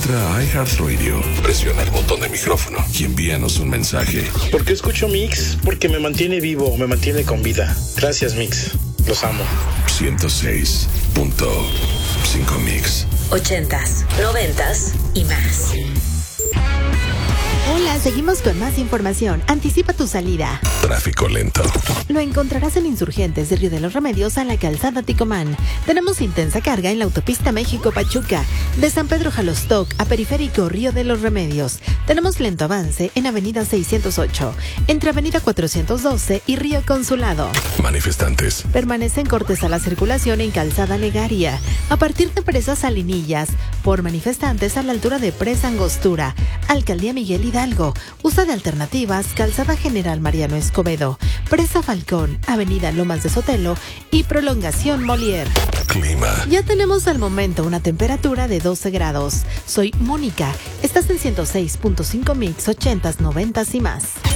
Entra a iHeartRadio, presiona el botón de micrófono y envíanos un mensaje. ¿Por qué escucho Mix? Porque me mantiene vivo, me mantiene con vida. Gracias, Mix. Los amo. 106.5 Mix. 80s, 90s y más. Hola, seguimos con más información. Anticipa tu salida. Tráfico lento. Lo encontrarás en Insurgentes de Río de los Remedios a la calzada Ticomán. Tenemos intensa carga en la autopista México-Pachuca, de San Pedro Jalostoc a Periférico Río de los Remedios. Tenemos lento avance en Avenida 608, entre Avenida 412 y Río Consulado. Manifestantes. Permanecen cortes a la circulación en Calzada Legaria, a partir de Presa Salinillas, por manifestantes a la altura de Presa Angostura, Alcaldía Miguel Hidalgo. Usa de alternativas Calzada General Mariano Escobedo, Presa Falcón, Avenida Lomas de Sotelo y Prolongación Molière. Clima. Ya tenemos al momento una temperatura de 12 grados. Soy Mónica. Estás en 106.5 Mix, 80s, 90s y más.